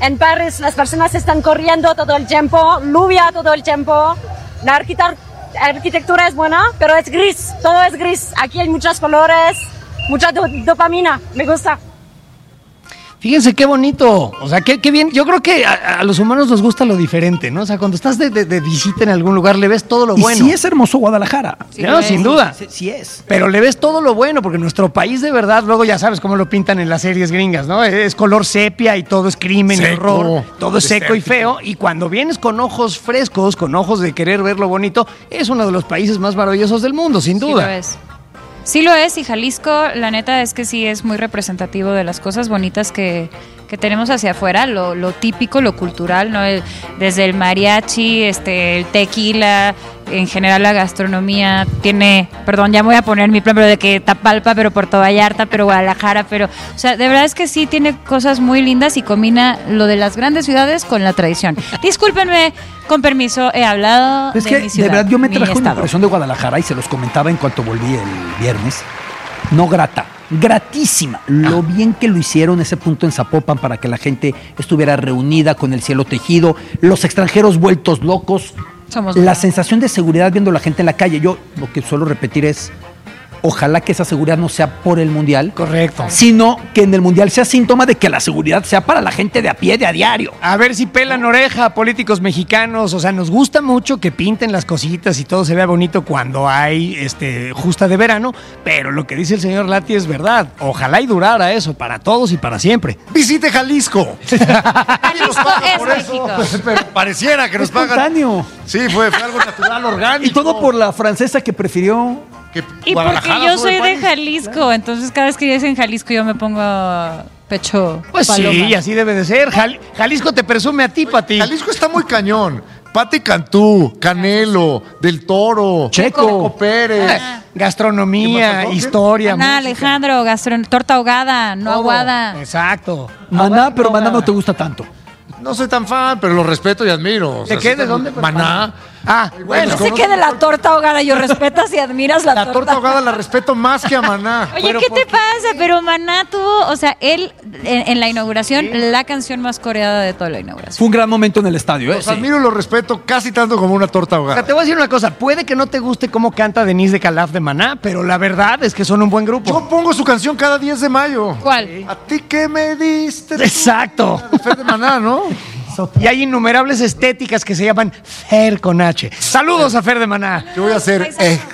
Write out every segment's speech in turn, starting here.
En París las personas están corriendo todo el tiempo, lluvia todo el tiempo. La arquitectura es buena, pero es gris, todo es gris. Aquí hay muchos colores, mucha dopamina, me gusta. Fíjense qué bonito, o sea, qué bien. Yo creo que a los humanos nos gusta lo diferente, ¿no? O sea, cuando estás de visita en algún lugar, le ves todo lo bueno. Y sí es hermoso Guadalajara. Sí, no, sin duda. Sí es. Pero le ves todo lo bueno, porque nuestro país de verdad, luego ya sabes cómo lo pintan en las series gringas, ¿no? Es color sepia y todo es crimen y horror, todo es seco y feo. Y cuando vienes con ojos frescos, con ojos de querer ver lo bonito, es uno de los países más maravillosos del mundo, sin duda. Sí lo es. Sí lo es, y Jalisco, la neta es que sí es muy representativo de las cosas bonitas que tenemos hacia afuera, lo típico, lo cultural, ¿no? Desde el mariachi, el tequila, en general la gastronomía tiene, perdón, ya me voy a poner mi plan, pero de que Tapalpa, pero Puerto Vallarta, pero Guadalajara, pero, o sea, de verdad es que sí tiene cosas muy lindas y combina lo de las grandes ciudades con la tradición. Discúlpenme, con permiso, he hablado es de que, mi ciudad, de verdad, yo me traje una estado. impresión de Guadalajara y se los comentaba en cuanto volví el viernes. No grata, gratísima. Lo bien que lo hicieron ese punto en Zapopan para que la gente estuviera reunida con el cielo tejido, los extranjeros vueltos locos, la sensación de seguridad viendo a la gente en la calle. Yo lo que suelo repetir es, ojalá que esa seguridad no sea por el Mundial. Correcto. Sino que en el Mundial sea síntoma de que la seguridad sea para la gente de a pie, de a diario. A ver si pelan oreja a políticos mexicanos. O sea, nos gusta mucho que pinten las cositas y todo se vea bonito cuando hay justa de verano, pero lo que dice el señor Lati es verdad. Ojalá y durara eso para todos y para siempre. ¡Visite Jalisco! Jalisco es México. Pero pareciera que nos pagan. Espontáneo. Sí, fue algo natural, orgánico. Y todo por la francesa que prefirió. Y porque yo soy de Jalisco, entonces cada vez que dicen Jalisco yo me pongo pecho Pues paloma. sí, así debe de ser. Jalisco te presume a ti, Pati. Jalisco está muy cañón. Pati Cantú, Canelo, Del Toro, Checo Pérez. Gastronomía, historia. Ana, música. Alejandro, torta ahogada, no Todo. aguada. Exacto. Maná, pero Maná no te gusta tanto. No soy tan fan, pero lo respeto y admiro. ¿De qué? ¿De dónde? Maná. Ah, bueno. No sé qué de la torta ahogada, yo respetas y admiras La torta ahogada la respeto más que a Maná. Oye, Pero ¿qué ¿por te qué? pasa? Pero Maná tuvo, o sea, él en la inauguración, la canción más coreada de toda la inauguración. Fue un gran momento en el estadio, ¿eh? Los admiro y los respeto casi tanto como una torta O sea, ahogada. te voy a decir una cosa, puede que no te guste cómo canta Denise de Calaf de Maná, pero la verdad es que son un buen grupo. Yo pongo su canción cada 10 de mayo. ¿Cuál? A ti que me diste. Exacto. De Fer de Maná, ¿no? Y hay innumerables estéticas que se llaman Fer con H. Saludos a Fer de Maná. Yo voy a hacer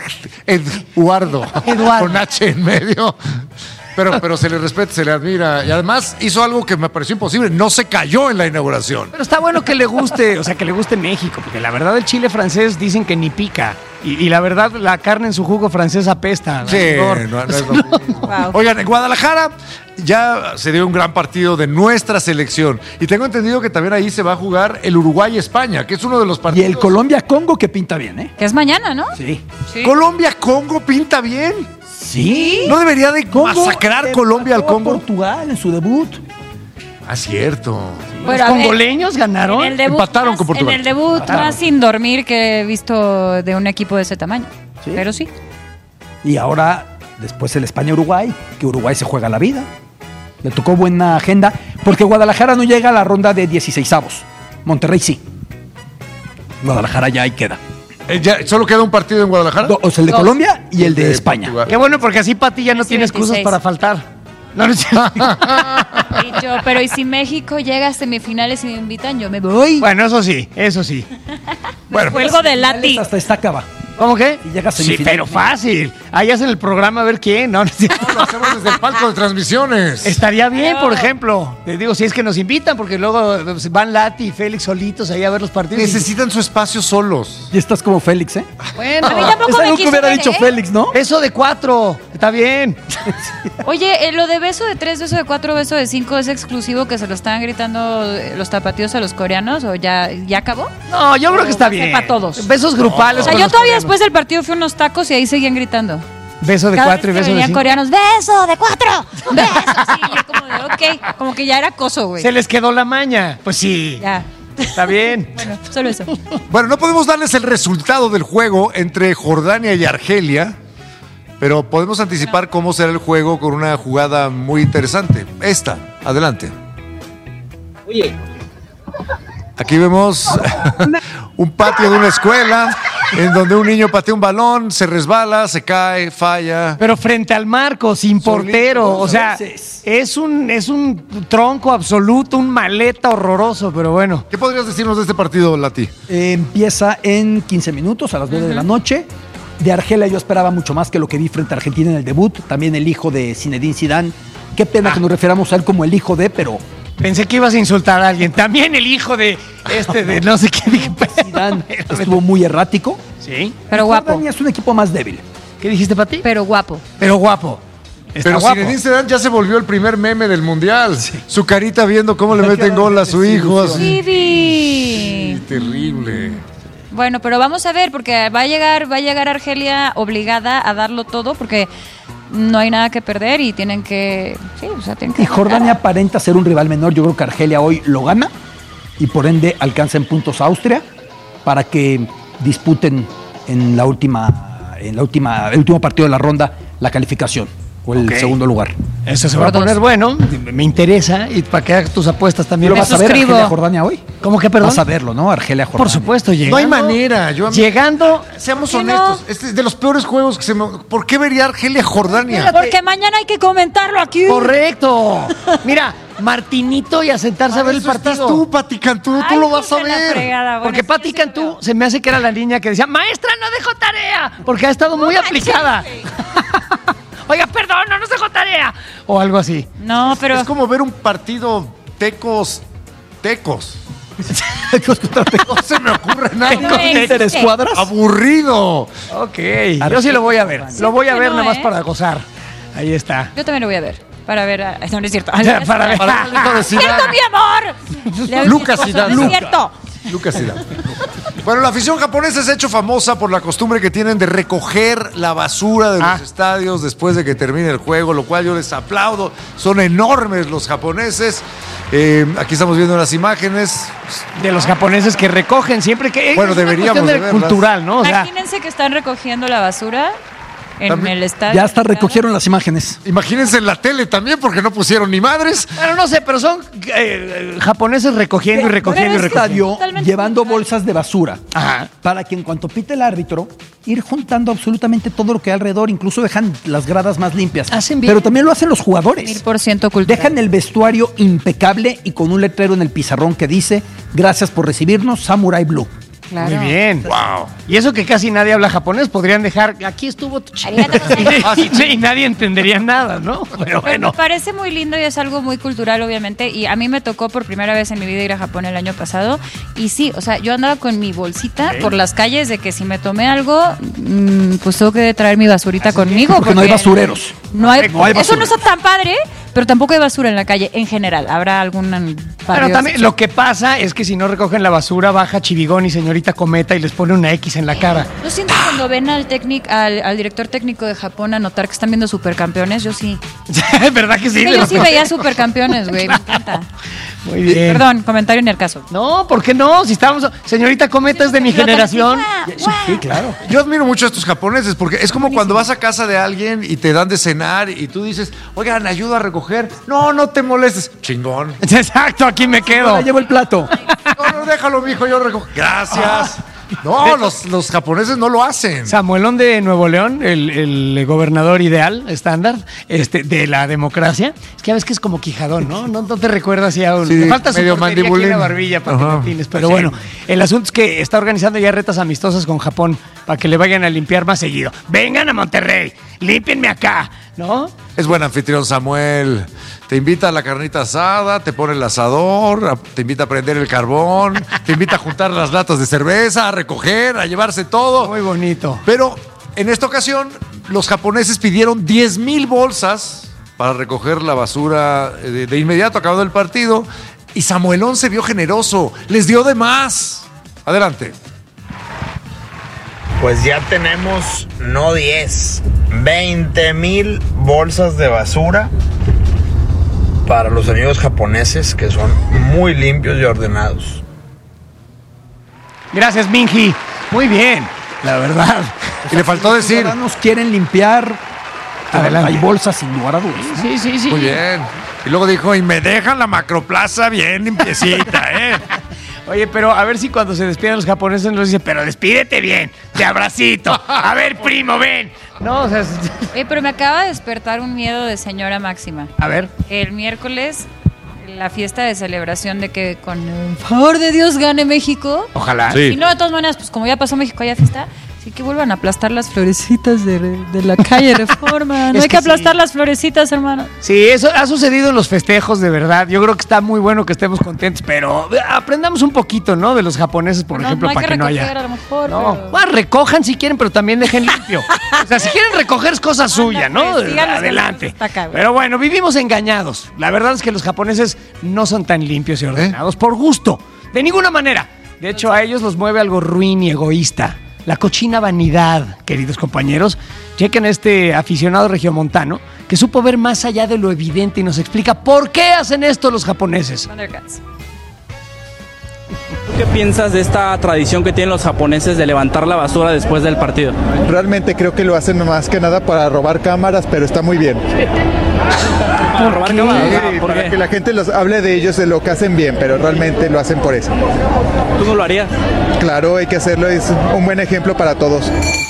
Eduardo. Con H en medio. Pero se le respeta, se le admira. Y además hizo algo que me pareció imposible. No se cayó en la inauguración. Pero está bueno que le guste, o sea, que le guste México, porque la verdad el chile francés dicen que ni pica. Y la verdad la carne en su jugo francés apesta. Sí, no es lo mismo. Wow. Oigan, en Guadalajara ya se dio un gran partido de nuestra selección. Y tengo entendido que también ahí se va a jugar el Uruguay-España, que es uno de los Y partidos. el Colombia-Congo que pinta bien, ¿eh? Que es mañana, ¿no? Sí. Sí. Colombia-Congo pinta bien. Sí. No debería de masacrar Colombia al empató a Congo. Portugal en su debut. Ah, cierto. Los a ver, congoleños ganaron. en el debut Empataron más- con Portugal. En el debut más sin dormir que he visto de un equipo de ese tamaño. Sí. Pero sí. Y ahora, después el España-Uruguay, que Uruguay se juega la vida. Le tocó buena agenda, porque Guadalajara no llega a la ronda de 16avos. Monterrey sí. Guadalajara ya ahí queda. ¿Ya solo queda un partido en Guadalajara? O sea, el de Dos. Colombia y el de España. Portugal. Qué bueno, porque así Pati ya no Sí, tiene excusas 26. para faltar. No, no es cierto. Y yo, pero ¿y si México llega a semifinales y me invitan? Yo me voy. Bueno, eso sí, eso sí. Bueno, Cuelgo de Lati. Hasta esta acaba. ¿Cómo que? Y llega a Sí, semifinales. pero fácil. Ahí hacen el programa a ver quién. No, no es cierto. lo hacemos desde el palco de transmisiones. Estaría bien, por Pero- ejemplo. Te digo, si es que nos invitan, porque luego van Lati y Félix solitos ahí a ver los partidos. Necesitan su espacio solos. Y estás como Félix, ¿eh? Bueno, A mí tampoco Es me algo que quiso hubiera ver, dicho ¿eh? Félix, ¿no? beso de 4. Está bien. Oye, lo de beso de 3, beso de 4, beso de 5 es exclusivo que se lo están gritando los tapatíos a los coreanos o ya acabó. No, yo creo que está va a ser bien. para todos. Besos grupales. O sea, con yo los todavía coreanos. después del partido fui a unos tacos y ahí seguían gritando. Beso de Cada 4 y vez que beso de venían 5. coreanos, beso de 4, beso. Sí, yo como de, ok, como que ya era acoso, güey. Se les quedó la maña. Pues sí. Ya. Está bien. Bueno, solo eso. Bueno, no podemos darles el resultado del juego entre Jordania y Argelia, pero podemos anticipar cómo será el juego con una jugada muy interesante. Esta, adelante. Oye, Aquí vemos un patio de una escuela en donde un niño patea un balón, se resbala, se cae, falla. Pero frente al marco, sin portero. O sea, es un tronco absoluto, un maleta horroroso, pero bueno. ¿Qué podrías decirnos de este partido, Lati? Empieza en 15 minutos, a las 9 de la noche. De Argelia yo esperaba mucho más que lo que vi frente a Argentina en el debut. También el hijo de Zinedine Zidane. Qué pena que nos refiramos a él como el hijo de, pero... Pensé que ibas a insultar a alguien. También el hijo de no sé qué dije. Zidane estuvo muy errático. Sí. Pero guapo. Jordania es un equipo más débil. ¿Qué dijiste, Pati? Pero guapo. Pero guapo. Está Pero guapo. Zinedine Zidane ya se volvió el primer meme del Mundial. Su carita viendo cómo le meten gol a su hijo. Así. Vivi. Terrible. Bueno, pero vamos a ver, porque va a llegar Argelia obligada a darlo todo, porque no hay nada que perder y tienen que... Sí, o sea, tienen que... Y Jordania aparenta ser un rival menor. Yo creo que Argelia hoy lo gana y por ende alcanza en puntos a Austria para que disputen en el último partido de la ronda la calificación o el segundo lugar. Eso se va a poner bueno. Me interesa. Y para que hagas tus apuestas también. ¿Lo vas a ver suscribo. Argelia-Jordania hoy? ¿Cómo que, perdón? Vas a verlo, ¿no? Argelia-Jordania. Por supuesto, llegando. No hay manera. Llegando. Seamos ¿Por qué honestos. no? Este es de los peores juegos que ¿Por qué vería Argelia-Jordania? Porque mañana hay que comentarlo aquí. Correcto. Mira, Martinito y a sentarse a ver el partido. Estás tú, Pati Cantú, tú Ay, lo vas a hijos de la ver. fregada. Bueno, Porque sí, Pati sí lo Cantú veo. se me hace que era la niña que decía, maestra, no dejó tarea, porque ha estado muy aplicada. Oiga, perdón, no dejó tarea. O algo así. No, pero... Es como ver un partido tecos. No se me ocurre nada. No es. Interescuadras. Aburrido. Ok, yo sí lo voy a ver. Lo voy a que ver no, nada más ¿eh? para gozar. Ahí está. Yo también lo voy a ver. Para ver... No, no es cierto. Para ver. Para el hijo de ¡Cierto, Zidane. mi amor! Le hago Lucas mi esposo, Zidane. no es Luca. cierto. Lucas Zidane. Bueno, la afición japonesa se ha hecho famosa por la costumbre que tienen de recoger la basura de los estadios después de que termine el juego, lo cual yo les aplaudo. Son enormes los japoneses. Aquí estamos viendo las imágenes. De los japoneses que recogen siempre que... Bueno, es una deberíamos cuestión de verlas. cultural, ¿no? O sea, Imagínense que están recogiendo la basura en También- el estadio. Ya hasta recogieron las imágenes. Imagínense en la tele también, porque no pusieron ni madres. bueno, no sé, pero son japoneses recogiendo y recogiendo y En el recogiendo. estadio Totalmente llevando cultural. bolsas de basura. Ajá. Para que en cuanto pite el árbitro, ir juntando absolutamente todo lo que hay alrededor, incluso dejan las gradas más limpias. Hacen bien. Pero también lo hacen los jugadores. 1000% cultural. Dejan el vestuario impecable y con un letrero en el pizarrón que dice: gracias por recibirnos, Samurai Blue. Claro. Muy bien. Wow. Y eso que casi nadie habla japonés, podrían dejar, aquí estuvo tu y nadie entendería nada, ¿no? Pero Pero bueno. me parece muy lindo y es algo muy cultural, obviamente. Y a mí me tocó por primera vez en mi vida ir a Japón el año pasado. Y sí, o sea, yo andaba con mi bolsita por las calles de que si me tomé algo, pues tengo que traer mi basurita conmigo. Porque no hay basureros. No hay, No hay eso no basureros. está tan padre, pero tampoco hay basura en la calle en general. Habrá algún Pero también lo que pasa es que si no recogen la basura, baja Chivigón y señorita Cometa y les pone una X en la cara. Yo siento cuando ven al director técnico de Japón a notar que están viendo supercampeones, yo sí. ¿Verdad que sí? Sí, yo sí veía supercampeones, güey, me encanta. Muy bien. Perdón, comentario ni al caso. No, ¿por qué no? Si estábamos... Señorita Cometa es de mi generación. Sí, claro. Yo admiro mucho a estos japoneses porque es como cuando vas a casa de alguien y te dan de cenar y tú dices, oigan, ayudo a recoger. No, no te molestes. Chingón. Exacto, aquí me quedo. Ahora llevo el plato. No, déjalo, mijo, yo recojo. Gracias. No, los japoneses no lo hacen. Samuelón de Nuevo León, el gobernador ideal, estándar, de la democracia. Es que ya ves que es como Quijadón, ¿no? No te recuerdas ya un... Sí, le falta su medio portería aquí en mandibulín. la barbilla para Ajá. que Martínez. Pero Sí. bueno, el asunto es que está organizando ya retas amistosas con Japón para que le vayan a limpiar más seguido. Vengan a Monterrey, límpienme acá, ¿no? Es buen anfitrión, Samuel. Te invita a la carnita asada, te pone el asador, te invita a prender el carbón, te invita a juntar las latas de cerveza, a recoger, a llevarse todo. Muy bonito. Pero en esta ocasión, los japoneses pidieron 10,000 bolsas para recoger la basura de inmediato, acabado el partido. Y Samuelón se vio generoso, les dio de más. Adelante. Pues ya tenemos no 10, 20,000 bolsas de basura para los amigos japoneses que son muy limpios y ordenados. Gracias, Minji. Muy bien, la verdad. Y le faltó Los decir. ciudadanos quieren limpiar. Adelante. Hay bolsas sin lugar a dudas. ¿no? Sí. Muy bien. Y luego dijo, y me dejan la macroplaza bien limpiecita, ¿eh? Oye, pero a ver si cuando se despiden los japoneses nos dicen, pero despídete bien, te abracito. A ver, primo, ven. No, o sea... Pero me acaba de despertar un miedo de señora Máxima. A ver. El miércoles, la fiesta de celebración de que con el favor de Dios gane México. Ojalá. Sí. Y no, de todas maneras, pues como ya pasó México, ya fiesta, sí que vuelvan a aplastar las florecitas de la calle Reforma. No Es hay que que aplastar sí. las florecitas, hermano. Sí, eso ha sucedido en los festejos, de verdad. Yo creo que está muy bueno que estemos contentos, pero aprendamos un poquito, ¿no? De los japoneses, por ejemplo, hay para que no recoger, haya... a lo mejor, No, pero- bueno, recojan si quieren, pero también dejen limpio. O sea, si quieren recoger es cosa suya, ¿no? pues, díganos que Adelante. está acá, güey. Pero bueno, vivimos engañados. La verdad es que los japoneses no son tan limpios y ordenados por gusto. De ninguna manera. De hecho, a ellos los mueve algo ruin y egoísta. La cochina vanidad, queridos compañeros. Chequen a este aficionado regiomontano que supo ver más allá de lo evidente y nos explica por qué hacen esto los japoneses. Thundercats. ¿Tú qué piensas de esta tradición que tienen los japoneses de levantar la basura después del partido? Realmente creo que lo hacen más que nada para robar cámaras, pero está muy bien. Para robar cámaras, Sí, ¿por para qué? que la gente los hable de ellos, de lo que hacen bien, pero realmente lo hacen por eso. ¿Tú no lo harías? Claro, hay que hacerlo, es un buen ejemplo para todos.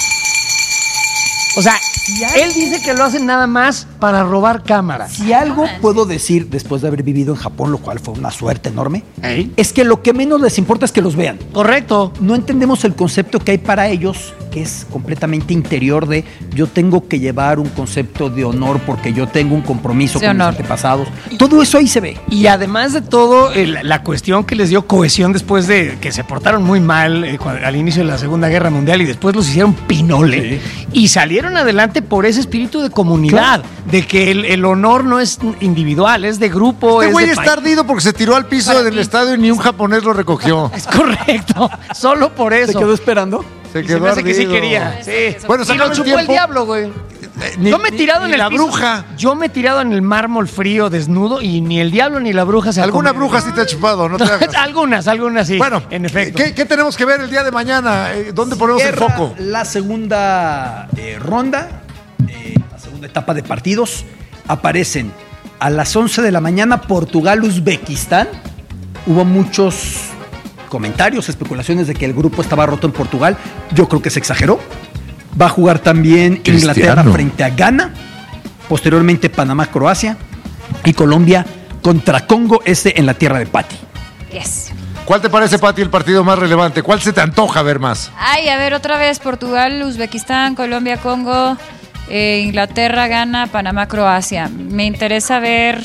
O sea, él dice que lo hacen nada más para robar cámaras. Si algo puedo decir después de haber vivido en Japón, lo cual fue una suerte enorme, ¿Eh? es que lo que menos les importa es que los vean. Correcto. No entendemos el concepto que hay para ellos, que es completamente interior de yo tengo que llevar un concepto de honor porque yo tengo un compromiso De con mis honor. antepasados. Todo eso ahí se ve. Y además de todo, la cuestión que les dio cohesión después de que se portaron muy mal al inicio de la Segunda Guerra Mundial y después los hicieron pinole y salieron adelante por ese espíritu de comunidad, de que el honor no es individual, es de grupo. Este es güey de está país. ardido porque se tiró al piso del estadio y ni un japonés lo recogió. Es correcto, solo por eso. ¿Se quedó esperando? Se Y quedó me hace que sí ardido. quería. Sí. Bueno, se y lo acabó el chupó tiempo. el diablo, güey. Ni- Yo me he tirado ni en el la piso. bruja. Yo me he tirado en el mármol frío, desnudo, y ni el diablo ni la bruja se Alguna acomodan. bruja sí te ha chupado, no te hagas. Algunas sí. Bueno, en efecto. ¿qué tenemos que ver el día de mañana? ¿Dónde ponemos el Cierra foco? La segunda ronda, la segunda etapa de partidos. Aparecen a las 11 de la mañana Portugal-Uzbekistán. Hubo muchos comentarios, especulaciones de que el grupo estaba roto en Portugal. Yo creo que se exageró. Va a jugar también Cristiano. Inglaterra frente a Ghana. Posteriormente Panamá-Croacia. Y Colombia contra Congo, en la tierra de Pati. Yes. ¿Cuál te parece, Pati, el partido más relevante? ¿Cuál se te antoja ver más? Ay, a ver, otra vez Portugal, Uzbekistán, Colombia, Congo, Inglaterra, Ghana, Panamá, Croacia. Me interesa ver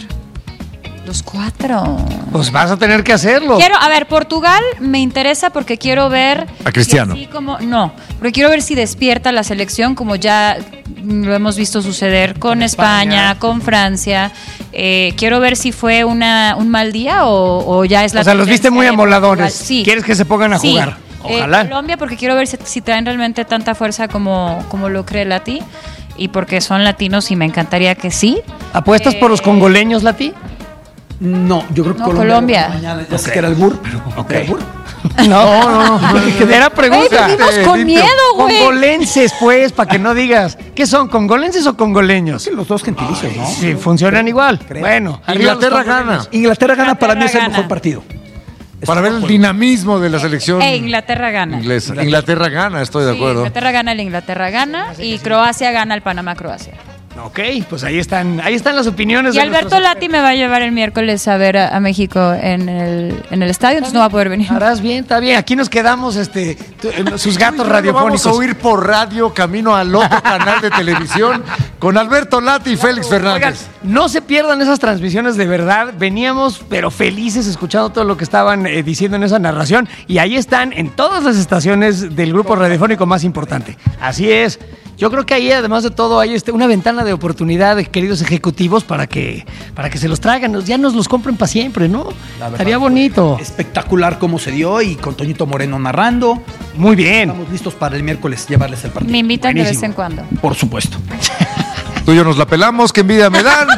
los 4. Pues vas a tener que hacerlo. A ver, Portugal me interesa porque quiero ver... A Cristiano. si así como, no, porque quiero ver si despierta la selección como ya lo hemos visto suceder con España, con Francia. Quiero ver si fue un mal día o ya es la... O sea, los viste tendencia muy de amoladores. Portugal. Sí. ¿Quieres que se pongan a Sí. jugar? Ojalá. Colombia porque quiero ver si traen realmente tanta fuerza como lo cree Lati y porque son latinos y me encantaría que sí. ¿Apuestas por los congoleños, Lati? No, yo creo que No, Colombia. Mañana, ya sé que era el BUR. Ok. ¿Era el BUR? No. Era pregunta. Güey, vivimos con limpio. miedo, güey. Congolenses, pues, para que no digas. ¿Qué son, congolenses o congoleños? Sí, los dos gentilicios, ¿no? Sí, funcionan igual. Creo. Bueno, arriba los Inglaterra congoleños. gana. Inglaterra gana, para mí es el Inglaterra mejor gana. partido. Para ver el dinamismo de la selección Inglaterra gana. inglesa. Inglaterra gana, estoy de Sí, acuerdo. Inglaterra gana y Croacia gana el Panamá Croacia. Ok, pues ahí están las opiniones. Y de Alberto nuestros Lati me va a llevar el miércoles a ver a México en el estadio, entonces no va a poder venir. Harás bien, está bien. Aquí nos quedamos sus gatos Lo radiofónicos. vamos a oír por radio, camino al otro canal de televisión, con Alberto Lati y Félix Oigan, Fernández. no se pierdan esas transmisiones de verdad. Veníamos, pero felices, escuchando todo lo que estaban diciendo en esa narración. Y ahí están en todas las estaciones del grupo radiofónico más importante. Así es. Yo creo que ahí, además de todo, hay una ventana de oportunidad, queridos ejecutivos, para que se los traigan. Ya nos los compren para siempre, ¿no? Estaría bonito. Espectacular cómo se dio y con Toñito Moreno narrando. Muy bien. Estamos listos para el miércoles llevarles el partido. Me invitan de vez Buenísimo. en cuando. Por supuesto. Tú y yo nos la pelamos, qué envidia me dan.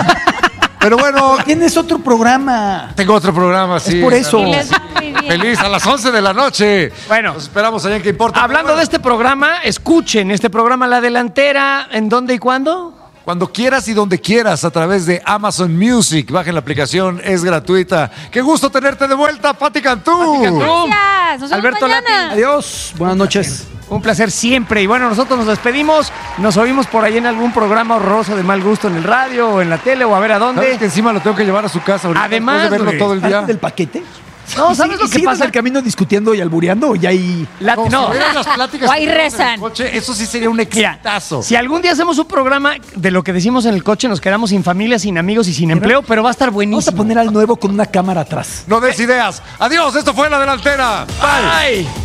Pero bueno, Tienes otro programa. tengo otro programa, sí. Es por eso. Y les va muy bien. Feliz a las 11 de la noche. Bueno. Nos esperamos allá en ¿Qué importa? Hablando de este programa, escuchen este programa La Delantera. ¿En dónde y cuándo? cuando quieras y donde quieras a través de Amazon Music. Bajen la aplicación, es gratuita. Qué gusto tenerte de vuelta, Pati Cantú. Gracias. Nos vemos Alberto mañana. Lati. Adiós, buenas noches. Un placer siempre. Y bueno, nosotros nos despedimos. Nos oímos por ahí en algún programa horroroso de mal gusto en el radio o en la tele o a ver a dónde. ¿Sabes que encima lo tengo que llevar a su casa ahorita? Además, después de verlo güey, todo el día. ¿Del paquete? No, ¿sabes lo que pasa? el camino discutiendo y albureando o ya ahí? No, Si vieran las pláticas O ahí que tenemos en el rezan. coche, eso sí sería un exitazo. Si algún día hacemos un programa de lo que decimos en el coche, nos quedamos sin familia, sin amigos y sin empleo, pero va a estar buenísimo. Vamos a poner al nuevo con una cámara atrás. No des ideas. Adiós, esto fue La Delantera. Bye. Bye.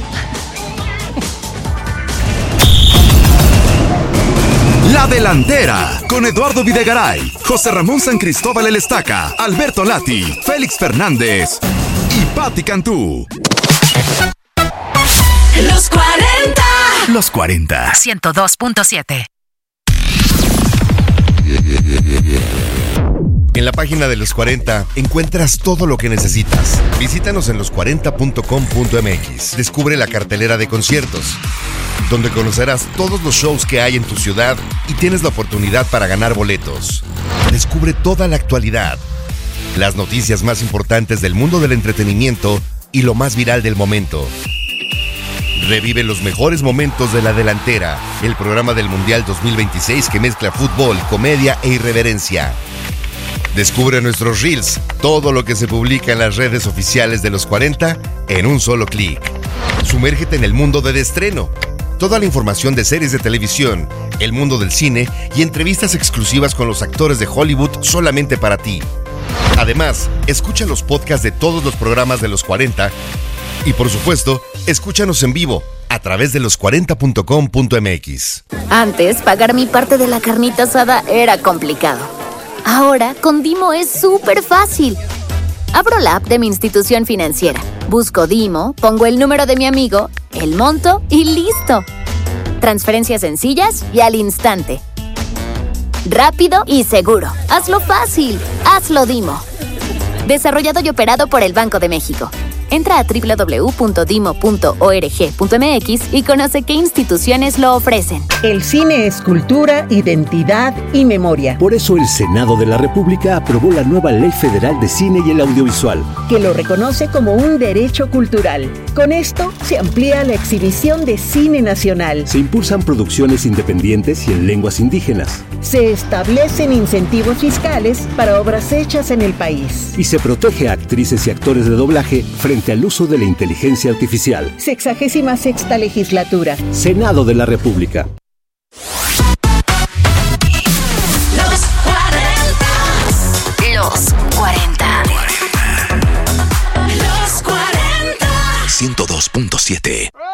La Delantera, con Eduardo Videgaray, José Ramón San Cristóbal El Estaca, Alberto Lati, Félix Fernández y Pati Cantú. Los 40. Los 40. 102.7. En la página de Los 40 encuentras todo lo que necesitas. Visítanos en los40.com.mx. Descubre la cartelera de conciertos, donde conocerás todos los shows que hay en tu ciudad y tienes la oportunidad para ganar boletos. Descubre toda la actualidad, las noticias más importantes del mundo del entretenimiento y lo más viral del momento. Revive los mejores momentos de La Delantera, el programa del Mundial 2026 que mezcla fútbol, comedia e irreverencia. Descubre nuestros reels, todo lo que se publica en las redes oficiales de Los 40 en un solo clic. Sumérgete en el mundo del estreno. Toda la información de series de televisión, el mundo del cine y entrevistas exclusivas con los actores de Hollywood solamente para ti. Además, escucha los podcasts de todos los programas de Los 40 y, por supuesto, escúchanos en vivo a través de los40.com.mx. Antes, pagar mi parte de la carnita asada era complicado. Ahora, con Dimo es súper fácil. Abro la app de mi institución financiera, busco Dimo, pongo el número de mi amigo, el monto y ¡listo! Transferencias sencillas y al instante. Rápido y seguro. Hazlo fácil. Hazlo Dimo. Desarrollado y operado por el Banco de México. Entra a www.dimo.org.mx y conoce qué instituciones lo ofrecen. El cine es cultura, identidad y memoria. Por eso el Senado de la República aprobó la nueva Ley Federal de Cine y el Audiovisual, que lo reconoce como un derecho cultural. Con esto se amplía la exhibición de cine nacional. Se impulsan producciones independientes y en lenguas indígenas. Se establecen incentivos fiscales para obras hechas en el país. Y se protege a actrices y actores de doblaje frente al uso de la inteligencia artificial. 66ª legislatura. Senado de la República. Los 40. Los 40. Los 40. 102.7.